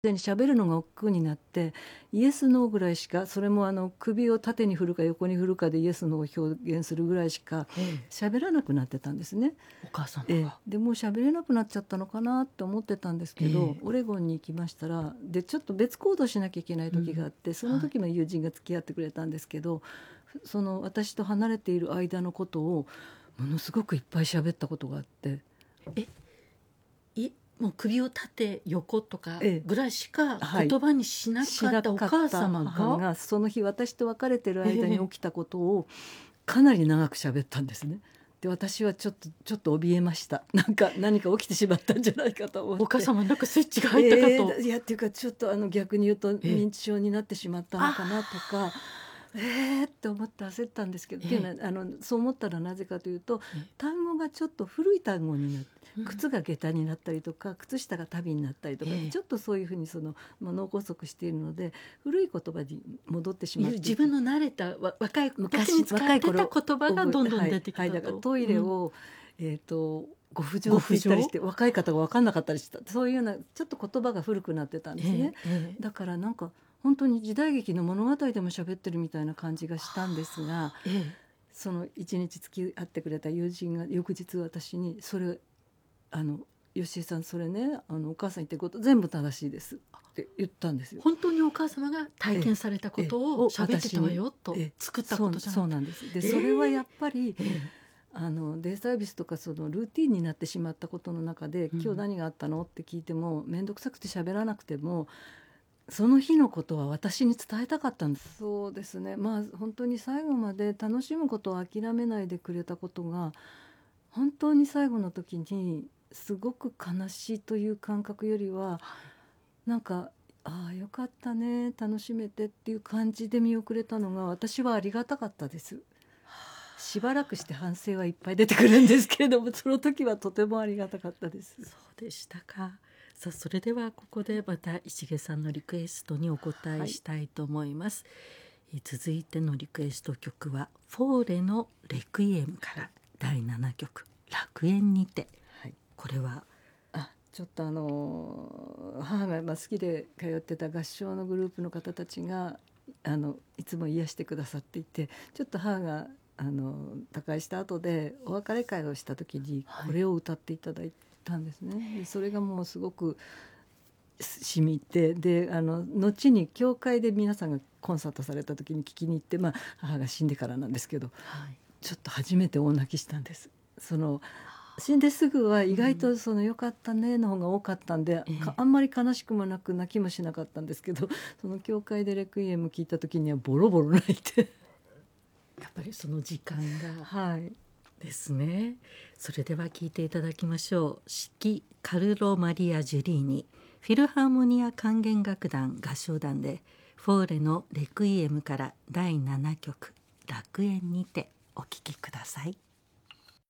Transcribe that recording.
に喋るのが億劫になってイエスノーぐらいしか、それも首を縦に振るか横に振るかでイエスノーを表現するぐらいしか喋らなくなってたんですね。 お母様が、 でもう喋れなくなっちゃったのかなと思ってたんですけど、オレゴンに行きましたら、でちょっと別行動しなきゃいけない時があって、その時の友人が付き合ってくれたんですけど、その私と離れている間のことをものすごくいっぱい喋ったことがあって。 もう首を縦横とかぐらいしか言葉にしなかったお母様が、 その日私と別れてる間に起きたことをかなり長く喋ったんですね。で私はちょっと怯えました。何か起きてしまったんじゃないかと思って。 お母様なんかスイッチが入ったかと、 いやっていうか、ちょっと逆に言うと認知症になってしまったのかなとか、って思って焦ったんですけど、っていうのはそう思ったらなぜかというと、単語がちょっと古い単語になって、靴が下駄になったりとか靴下が足袋になったりとか、ちょっとそういうふうに脳梗塞しているので古い言葉に戻ってしまって、 自分の慣れた若い時に使ってた言葉がどんどん出てきたと、 だからトイレを、ご不浄って言ったりして、若い方が分かんなかったりした、そういうようなちょっと言葉が古くなってたんですね。だからなんか本当に時代劇の物語でも喋ってるみたいな感じがしたんですが、その一日付き合ってくれた友人が翌日私にそれ吉井さんそれねお母さん言ってること全部正しいですって言ったんですよ。 本当にお母様が体験されたことを喋ってたわよと作ったことじゃない。 そうなんです。でそれはやっぱり、デイサービスとかそのルーティンになってしまったことの中で、今日何があったのって聞いても面倒くさくて喋らなくてもその日のことは私に伝えたかったんです。そうですね、本当に最後まで楽しむことを諦めないでくれたことが、本当に最後の時にすごく悲しいという感覚よりは、なんかよかったね楽しめてっていう感じで見送れたのが私はありがたかったです。しばらくして反省はいっぱい出てくるんですけれども、その時はとてもありがたかったです。 そうでしたか。さあそれではここでまた石毛さんのリクエストにお答えしたいと思います。続いてのリクエスト曲はフォーレのレクイエムから第7曲楽園にて、これはちょっと母が好きで通ってた合唱のグループの方たちがいつも癒してくださっていて、ちょっと母が他界した後でお別れ会をした時にこれを歌っていただいたんですね。でそれがもうすごく染みて、で後に教会で皆さんがコンサートされた時に聞きに行って、母が死んでからなんですけど、ちょっと初めて大泣きしたんです。死んですぐは意外と良かったねの方が多かったんで、あんまり悲しくもなく泣きもしなかったんですけど、その教会でレクイエム聞いた時にはボロボロ泣いてやっぱりその時間がですね。それでは聴いていただきましょう。指揮カルロ・マリア・ジュリーニ、フィルハーモニア管弦楽団合唱団でフォーレのレクイエムから第7曲楽園にてお聴きください。